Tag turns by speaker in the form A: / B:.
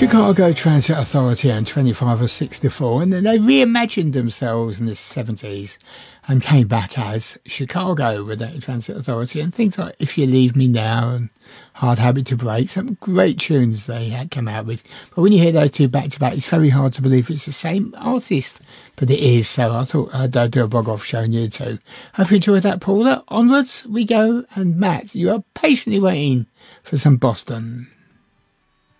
A: Chicago Transit Authority and 25 or 64, and then they reimagined themselves in the 70s and came back as Chicago with that Transit Authority, and things like If You Leave Me Now and Hard Habit to Break, some great tunes they had come out with. But when you hear those two back to back, it's very hard to believe it's the same artist, but it is. So I thought I'd do a bog-off showing you too. Hope you enjoyed that, Paula. Onwards we go, and Matt, you are patiently waiting for some Boston.